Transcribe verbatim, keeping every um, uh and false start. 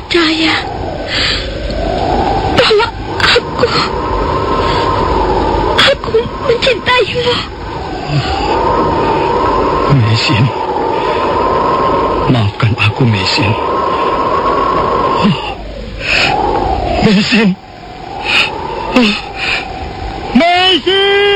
percaya bahwa aku aku mencintaimu. Mesin, maafkan aku, Mesin. Oh, Mesin, oh, Mesin.